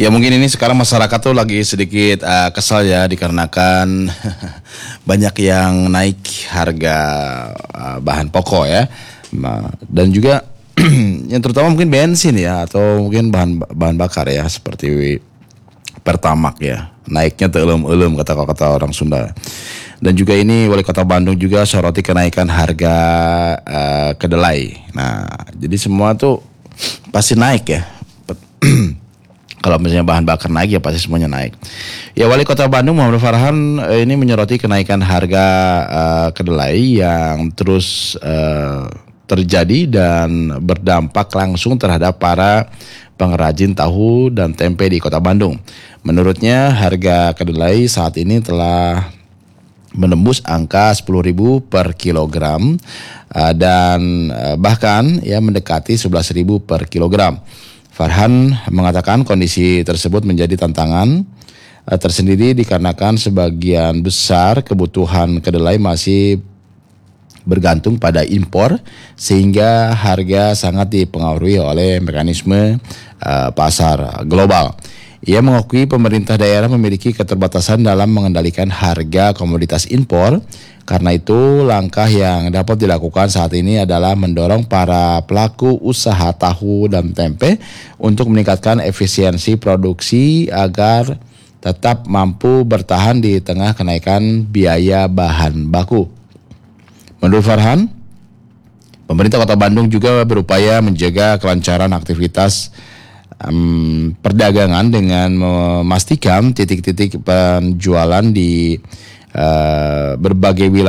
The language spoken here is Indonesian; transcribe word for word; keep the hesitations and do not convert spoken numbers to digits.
Ya mungkin ini sekarang masyarakat tuh lagi sedikit uh, kesal ya dikarenakan banyak yang naik harga uh, bahan pokok ya. Nah, dan juga yang terutama mungkin bensin ya atau mungkin bahan bahan bakar ya seperti Pertamax ya. Naiknya teulem-eulem kata kata orang Sunda. Dan juga ini Wali Kota Bandung juga soroti kenaikan harga uh, kedelai. Nah, jadi semua tuh pasti naik ya. Kalau misalnya bahan bakar naik ya pasti semuanya naik. Ya Wali Kota Bandung Muhammad Farhan eh, ini menyoroti kenaikan harga uh, kedelai yang terus uh, terjadi dan berdampak langsung terhadap para pengrajin tahu dan tempe di Kota Bandung. Menurutnya harga kedelai saat ini telah menembus angka sepuluh ribu per kilogram uh, dan uh, bahkan ya mendekati sebelas ribu per kilogram. Farhan mengatakan kondisi tersebut menjadi tantangan uh, tersendiri dikarenakan sebagian besar kebutuhan kedelai masih bergantung pada impor sehingga harga sangat dipengaruhi oleh mekanisme uh, pasar global. Ia mengakui pemerintah daerah memiliki keterbatasan dalam mengendalikan harga komoditas impor. Karena itu, langkah yang dapat dilakukan saat ini adalah mendorong para pelaku usaha tahu dan tempe untuk meningkatkan efisiensi produksi agar tetap mampu bertahan di tengah kenaikan biaya bahan baku. Menurut Farhan, pemerintah Kota Bandung juga berupaya menjaga kelancaran aktivitas um, perdagangan dengan memastikan titik-titik penjualan di uh, berbagai wilayah